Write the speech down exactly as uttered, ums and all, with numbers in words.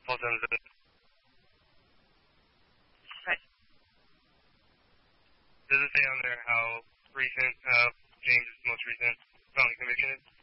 Los Angeles. Right. Does it say on there how recent uh, James' most recent felony conviction is?